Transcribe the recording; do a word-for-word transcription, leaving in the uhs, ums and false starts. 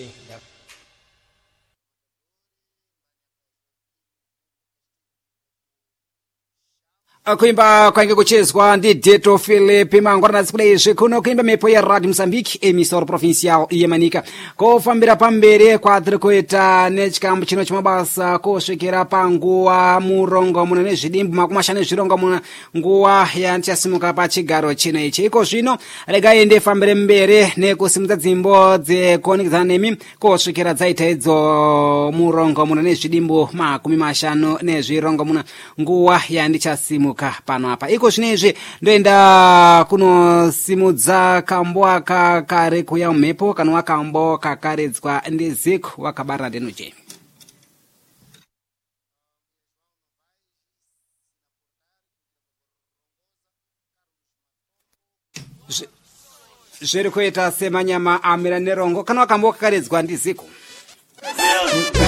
kuimba kwainge kuchezwa ndi Deto Philip mangwana nasikuleizve kuno kuimba mepo ya Radio Mozambique emisora provincial yemanika kufambira pambere kwadhiri kuita nechikambo chino chamabasa kusvikira panguwa murongo muno nezvidimbu makumashanu nezvirongo muno nguwa yantichasimuka pachigaro chino ichi iko zvino regai ndifambire mbere nekusimudza dzimbo dzekuonekedzana nemi kusvikira dzaita idzo murongo muno nezvidimbu makumi mashanu nezvirongo muno nguwa yandichasimuka pano apa iko zvinezvi ndoenda kunosimudza kambo aka kare kuya mhepo kanova kambo kakaredzwa ndiziku wakabarira ndenoje zviri kuita semanyama amira nerongo kanova kambo kakaredzwa ndiziku